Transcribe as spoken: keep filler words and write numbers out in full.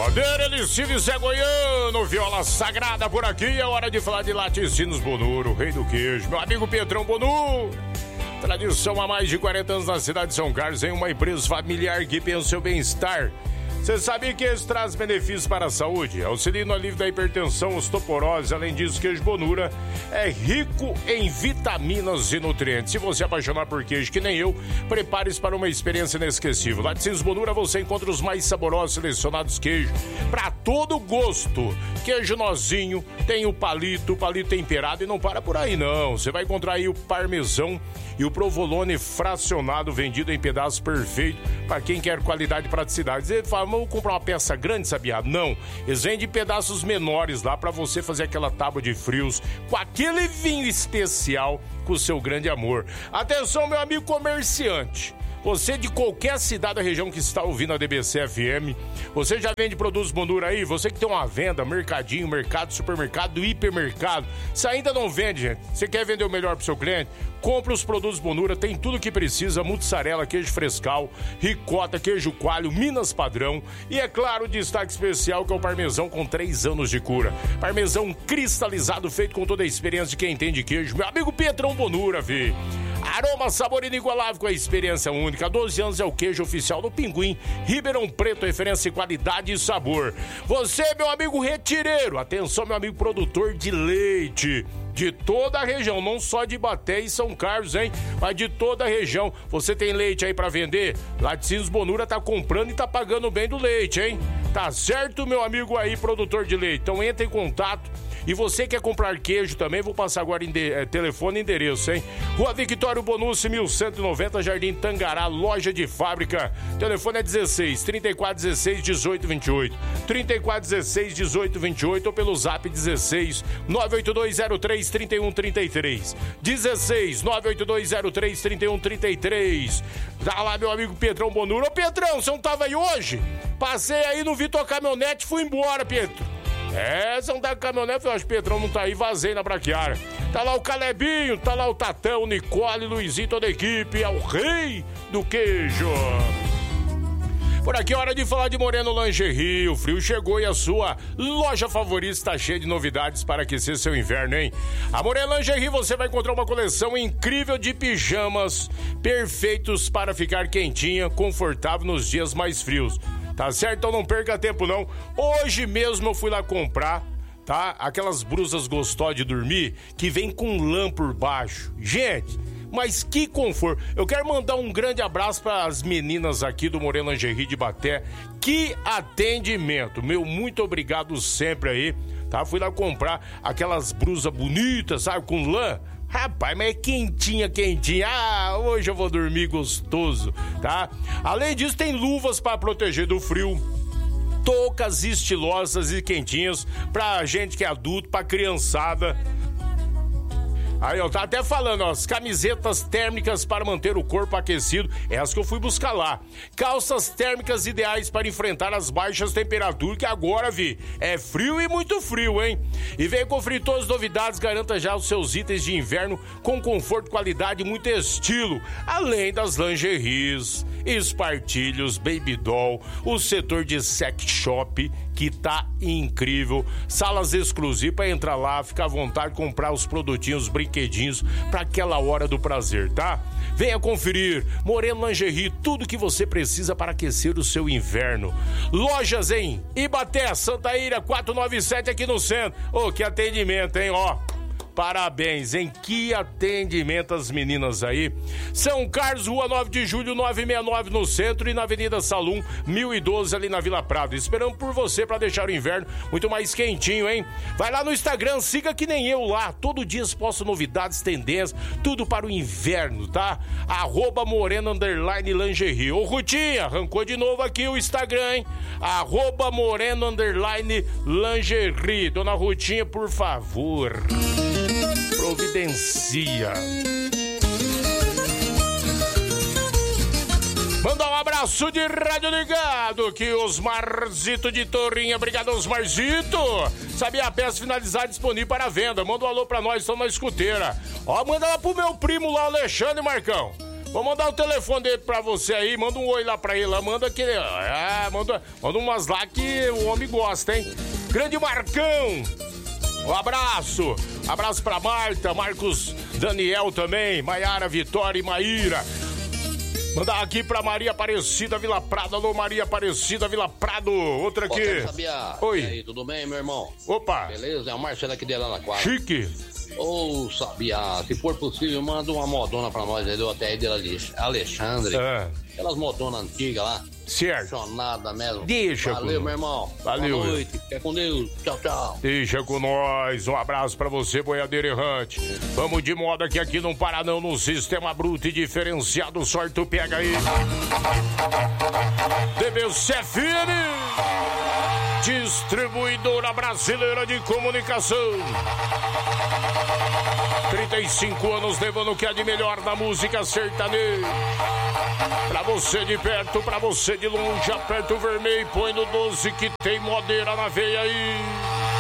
Poder Elicílio Zé Goiano, viola sagrada por aqui. É hora de falar de Laticínios Bonuro, rei do queijo. Meu amigo Pietrão Bonuro. Tradição há mais de quarenta anos na cidade de São Carlos, em uma empresa familiar que pensa o seu bem-estar. Você sabia que isso traz benefícios para a saúde? Auxilia no alívio da hipertensão, osteoporose. Além disso, queijo Bonura é rico em vitaminas e nutrientes. Se você é apaixonar por queijo, que nem eu, prepare-se para uma experiência inesquecível. Laticínios Bonura você encontra os mais saborosos selecionados queijos para todo gosto. Queijo nozinho, tem o palito, o palito temperado, e não para por aí não. Você vai encontrar aí o parmesão e o provolone fracionado, vendido em pedaços perfeitos para quem quer qualidade e praticidade. Você fala, vamos comprar uma peça grande, sabia? Não, eles vendem pedaços menores lá para você fazer aquela tábua de frios com aquele vinho especial com o seu grande amor. Atenção, meu amigo comerciante. Você de qualquer cidade da região que está ouvindo a D B C F M, você já vende produtos Bonura aí? Você que tem uma venda, mercadinho, mercado, supermercado, hipermercado. Se ainda não vende, gente, você quer vender o melhor para o seu cliente? Compre os produtos Bonura, tem tudo que precisa: mussarela, queijo frescal, ricota, queijo coalho, Minas padrão e, é claro, o destaque especial que é o parmesão com três anos de cura. Parmesão cristalizado, feito com toda a experiência de quem entende queijo. Meu amigo Pietrão Bonura, vi. Aroma, sabor inigualável com a experiência única. Há doze anos é o queijo oficial do Pinguim. Ribeirão Preto, referência em qualidade e sabor. Você, meu amigo retireiro, atenção, meu amigo produtor de leite, de toda a região, não só de Ibaté e São Carlos, hein? Mas de toda a região. Você tem leite aí pra vender? Laticínios Bonura tá comprando e tá pagando bem do leite, hein? Tá certo, meu amigo aí, produtor de leite? Então entra em contato. E você quer comprar queijo também, vou passar agora em de, é, telefone e endereço, hein? Rua Victório Bonucci, mil cento e noventa, Jardim Tangará, loja de fábrica. Telefone é dezesseis, trinta e quatro, dezesseis, dezoito, vinte e oito. trinta e quatro, dezesseis, dezoito, vinte e oito ou pelo zap dezesseis, nove oito dois zero três, três um três três. dezesseis, nove oito dois zero três, três um três três. Tá lá, meu amigo Pietrão Bonura. Ô, Pietrão, você não tava aí hoje? Passei aí, não vi tua caminhonete e fui embora, Pietro. É, você não tá com caminhonete, eu acho que o Petrão não tá aí, vazei na braquiária. Tá lá o Calebinho, tá lá o Tatão, Nicole, Luizinho, toda a equipe, é o rei do queijo. Por aqui é hora de falar de Moreno Lingerie. O frio chegou e a sua loja favorita está cheia de novidades para aquecer seu inverno, hein? A Moreno Lingerie você vai encontrar uma coleção incrível de pijamas perfeitos para ficar quentinha, confortável nos dias mais frios. Tá certo? Então não perca tempo não. Hoje mesmo eu fui lá comprar, tá? Aquelas brusas gostosas de dormir que vem com lã por baixo. Gente, mas que conforto. Eu quero mandar um grande abraço para as meninas aqui do Moreno Lingerie de Ibaté. Que atendimento. Meu, muito obrigado sempre aí, tá? Fui lá comprar aquelas brusas bonitas, sabe? Com lã. Rapaz, mas é quentinha, quentinha. Ah, hoje eu vou dormir gostoso, tá? Além disso, tem luvas para proteger do frio, toucas estilosas e quentinhas pra gente que é adulto, pra criançada. Aí, eu tá até falando, ó, as camisetas térmicas para manter o corpo aquecido, essas que eu fui buscar lá. Calças térmicas ideais para enfrentar as baixas temperaturas, que agora, vi, é frio e muito frio, hein? E vem conferir todas as novidades, garanta já os seus itens de inverno com conforto, qualidade e muito estilo. Além das lingeries, espartilhos, baby doll, o setor de sex shop, que tá incrível. Salas exclusivas para entrar lá, ficar à vontade, comprar os produtinhos, brinquedinhos para aquela hora do prazer, tá? Venha conferir Moreno Lingerie, tudo que você precisa para aquecer o seu inverno. Lojas em Ibaté, Santa Ira, quatrocentos e noventa e sete aqui no centro. Ô, oh, que atendimento, hein, ó. Parabéns, hein? Que atendimento as meninas aí. São Carlos, Rua nove de Julho, novecentos e sessenta e nove no centro e na Avenida Salum, mil e doze ali na Vila Prado. Esperando por você para deixar o inverno muito mais quentinho, hein? Vai lá no Instagram, siga que nem eu lá. Todo dia posto novidades, tendências, tudo para o inverno, tá? Arroba Moreno Underline Lingerie. Ô, Rutinha, arrancou de novo aqui o Instagram, hein? Arroba Moreno Underline Lingerie. Dona Rutinha, por favor, providencia. Manda um abraço de rádio ligado, que os Marzito de Torrinha. Obrigado, Osmarzito. Sabia a peça finalizada disponível para venda. Manda um alô pra nós, estamos na escuteira. Ó, manda lá pro meu primo lá, Alexandre Marcão. Vou mandar o telefone dele pra você aí, manda um oi lá pra ele, manda aquele, é, manda, manda umas lá que o homem gosta, hein? Grande Marcão, um abraço, abraço pra Marta, Marcos, Daniel também, Maiara, Vitória e Maíra. Mandar aqui pra Maria Aparecida, Vila Prado. Alô, Maria Aparecida, Vila Prado. Outra aqui. Sabia. Oi. E aí, tudo bem, meu irmão? Opa. Beleza? É o Marcelo aqui de Araraquara. Chique. Ô, oh, Sabia, se for possível, manda uma modona pra nós aí do hotel de Alexandre. É. Aquelas modonas antigas lá. Certo. Funcionada mesmo. Deixa Valeu, com... meu irmão. Valeu. Boa noite. Fica com Deus. Tchau, tchau. Deixa com nós. Um abraço pra você, boiadeiro errante. Vamos de moda que aqui não para não no sistema bruto e diferenciado. Sorte tu pega aí. D B C F M, Distribuidora Brasileira de Comunicação. trinta e cinco anos levando o que há de melhor na música sertaneja. Pra você de perto, pra você de longe, aperta o vermelho e põe no doze que tem modeira na veia aí.